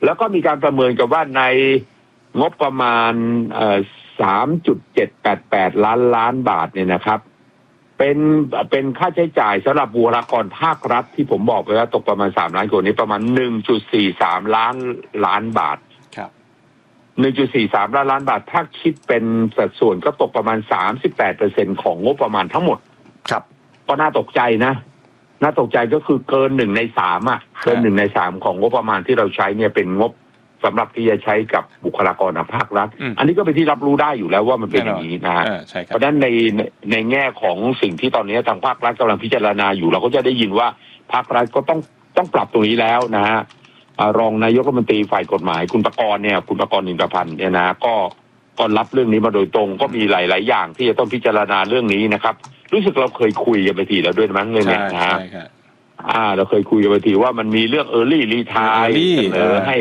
แล้วก็มีการประเมินกันว่าในงบประมาณ3.788 ล้านบาทเนี่ยนะครับเป็นค่าใช้จ่ายสำหรับบุคลากรภาครัฐที่ผมบอกไปว่าตกประมาณ3 ล้านคนนี้ประมาณ 1.43 ล้านบาทครับ 1.43 ล้านบาทถ้าคิดเป็นสัดส่วนก็ตกประมาณ 38% ของงบประมาณทั้งหมดครับก็น่าตกใจนะน่าตกใจก็คือเกิน1 ใน 3อ่ะเกิน1 ใน 3ของงบประมาณที่เราใช้เนี่ยเป็นงบสำหรับที่จะใช้กับบุคลากรภาครัฐอันนี้ก็เป็นที่รับรู้ได้อยู่แล้วว่ามันเป็นอย่างนี้นะฮะเพราะฉะนั้นในแง่ของสิ่งที่ตอนนี้ทางภาครัฐกำลังพิจารณาอยู่เราก็จะได้ยินว่าภาครัฐก็ต้องปรับตรงนี้แล้วนะฮะรองนายกรัฐมนตรีฝ่ายกฎหมายคุณประกรณ์อินทรพันธ์เนี่ยนะก็รับเรื่องนี้มาโดยตรงก็มีหลายอย่างที่จะต้องพิจารณาเรื่องนี้นะครับรู้สึกเราเคยคุยกันไปทีแล้วด้วยมั้งเรื่องนี้นะฮะเราเคยคุยกันไปทีว่ามันมีเรื่อง early retire เสนอให้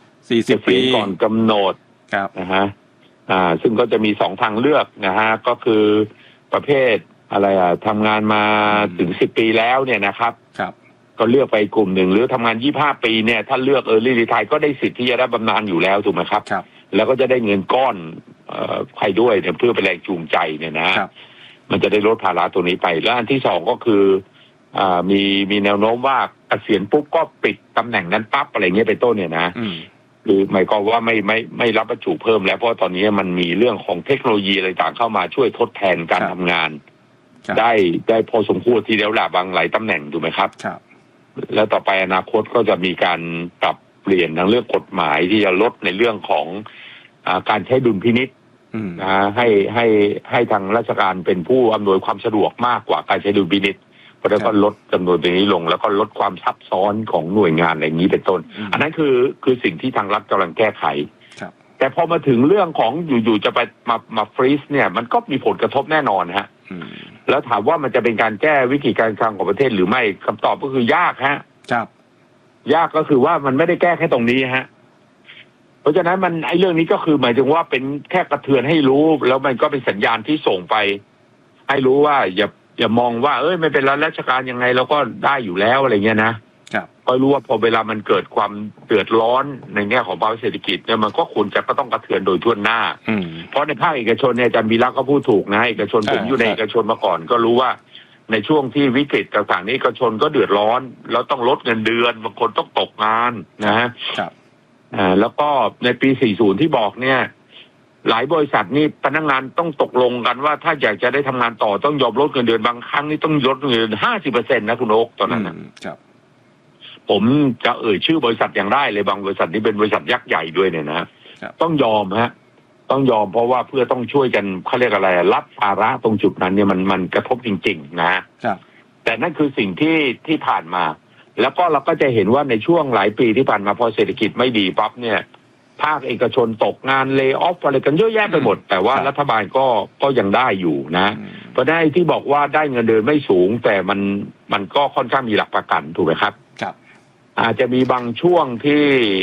40 ปีก่อนกำหนดนะฮะซึ่งก็จะมี2 ทางเลือกนะฮะก็คือประเภทอะไรทำงานมาถึง10 ปีแล้วเนี่ยนะครับก็เลือกไปกลุ่มหนึ่งหรือทำงาน25 ปีเนี่ยถ้าเลือกearly retireก็ได้สิทธิ์ที่จะได้บำนาญอยู่แล้วถูกไหมครับแล้วก็จะได้เงินก้อนใครด้วยเพื่อเป็นแรงจูงใจเนี่ยนะมันจะได้ลดภาระตัวนี้ไปแล้วอันที่2ก็คือมีแนวโน้มว่าเกษียณปุ๊บก็ปิดตำแหน่งนั้นปั๊บอะไรเงี้ยเป็นต้นเนี่ยนะคือหมายความว่าไม่รับบรรจุเพิ่มแล้วเพราะตอนนี้มันมีเรื่องของเทคโนโลยีอะไรต่างเข้ามาช่วยทดแทนการทำงานได้พอสมควรทีเดียวแหละบางหลายตำแหน่งถูกไหมครับแล้วต่อไปอนาคตก็จะมีการปรับเปลี่ยนทางเรื่องกฎหมายที่จะลดในเรื่องของการใช้ดุลพินิจให้ทางราชการเป็นผู้อำนวยความสะดวกมากกว่าการใช้ดุลพินิจแล้วก็ลดจำนวนตรงนี้ลงแล้วก็ลดความซับซ้อนของหน่วยงานอะไรอย่างนี้เป็นต้นอันนั้นคือสิ่งที่ทางรัฐกำลังแก้ไขแต่พอมาถึงเรื่องของอยู่ๆจะไปมาฟรีซเนี่ยมันก็มีผลกระทบแน่นอนฮะแล้วถามว่ามันจะเป็นการแก้วิกฤตการคลังของประเทศหรือไม่คำตอบก็คือยากฮะยากก็คือว่ามันไม่ได้แก้แค่ตรงนี้ฮะเพราะฉะนั้นมันไอ้เรื่องนี้ก็คือหมายถึงว่าเป็นแค่กระเทือนให้รู้แล้วมันก็เป็นสัญญาณที่ส่งไปให้รู้ว่าอย่ามองว่าไม่เป็นราชการยังไงเราก็ได้อยู่แล้วอะไรเงี้ยนะก็รู้ว่าพอเวลามันเกิดความเดือดร้อนในแง่ของภาวะเศรษฐกิจเนี่ยมันก็ควรจะก็ต้องกระเทือนโดยทั่วหน้าเพราะในภาคเอกชนเนี่ยอาจารย์วีระก็พูดถูกนะเอกชนผมอยู่ในเอกชนมาก่อนก็รู้ว่าในช่วงที่วิกฤตต่างๆนี้เอกชนก็เดือดร้อนแล้วต้องลดเงินเดือนบางคนต้องตกงานนะแล้วก็ในปี40ที่บอกเนี่ยหลายบริษัทนี่พนักงานต้องตกลงกันว่าถ้าอยากจะได้ทำงานต่อต้องยอมลดเงินเดือนบางครั้งนี่ต้องลดเงินเดือน 50% นะคุณโอ๊คตอนนั้นนะผมจะชื่อบริษัทอย่างได้เลยบางบริษัทนี่เป็นบริษัทยักษ์ใหญ่ด้วยเนี่ยนะต้องยอมต้องยอมเพราะว่าเพื่อต้องช่วยกันเขาเรียกอะไรรับภาระตรงจุดนั้นเนี่ยมันกระทบจริงๆนะแต่นั่นคือสิ่งที่ผ่านมาแล้วก็เราก็จะเห็นว่าในช่วงหลายปีที่ผ่านมาพอเศรษฐกิจไม่ดีปั๊บเนี่ยภาคเอกชนตกงานเลย์ออฟอะไรกันเยอะแยะไปหมดแต่ว่ารัฐบาลก็ยังได้อยู่นะเพราะได้ที่บอกว่าได้เงินเดือนไม่สูงแต่มันก็ค่อนข้างมีหลักประกันถูกไหมครับอาจจะมีบางช่วงที่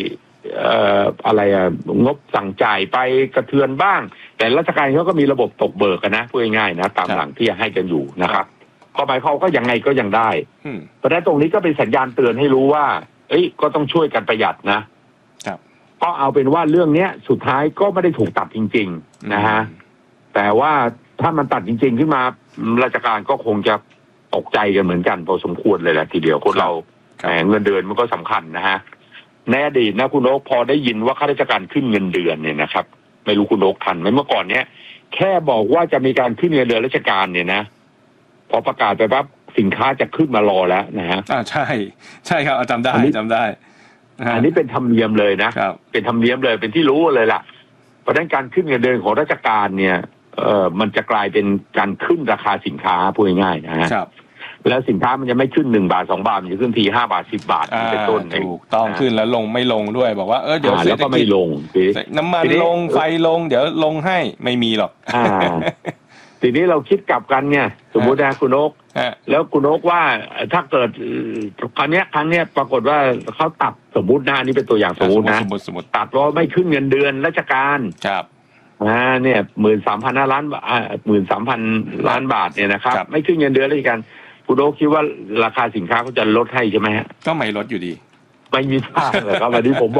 งบสั่งจ่ายไปกระเทือนบ้างแต่ราชการเขาก็มีระบบตกเบิกกันนะพูดง่ายๆนะตามหลังที่ให้กันอยู่นะครับก็หมายเขาก็ยังไงก็ยังได้เพราะฉะนั้นตรงนี้ก็เป็นสัญญาณเตือนให้รู้ว่าก็ต้องช่วยกันประหยัดนะก็เอาเป็นว่าเรื่องเนี้ยสุดท้ายก็ไม่ได้ถูกตัดจริงๆนะฮะแต่ว่าถ้ามันตัดจริงๆขึ้นมาราชการก็คงจะตกใจกันเหมือนกันพอสมควรเลยแหละทีเดียวคนเราเงินเดือนมันก็สำคัญนะฮะในอดีตนะคุณโอ๊คพอได้ยินว่าข้าราชการขึ้นเงินเดือนเนี่ยนะครับไม่รู้คุณโอ๊คทันไหมเมื่อก่อนเนี้ยแค่บอกว่าจะมีการขึ้นเงินเดือนราชการเนี่ยนะพอประกาศไปปั๊บสินค้าจะขึ้นมารอแล้วนะฮะใช่ครับจำได้อันนี้เป็นธรรมเนียมเลยนะเป็นธรรมเนียมเลยเป็นที่รู้เลยล่ะเพราะฉะนั้นการขึ้นเงินเดือนของราชการเนี่ยมันจะกลายเป็นการขึ้นราคาสินค้าพูดง่ายๆนะฮะแล้วสินค้ามันจะไม่ขึ้น1 บาท 2 บาทมันจะขึ้นที5 บาท 10 บาทเป็นต้นถูกต้องขึ้นแล้วลงไม่ลงด้วยบอกว่าเดี๋ยวเศรษฐกิจน้ำมันลงไฟลงเดี๋ยวลงให้ไม่มีหรอกทีนี้เราคิดกลับกันเนี่ยสมมุตินะคุณโอ๊คแล้วคุณโอ๊คว่าถ้าเกิดครั้งเนี้ยปรากฏว่าเขาตัดสมมุตินะนี่เป็นตัวอย่างสมมุตินะตัดว่าไม่ขึ้นเงินเดือนราชการเนี่ย13,000 ล้าน13,000 ล้านบาทเนี่ยนะครับไม่ขึ้นเงินเดือนราชการคุณโอ๊คคิดว่าราคาสินค้าเขาจะลดให้ใช่ไหมฮะก็ไม่ลดอยู่ดีไม่มีทางเลยครับวันนี้ผม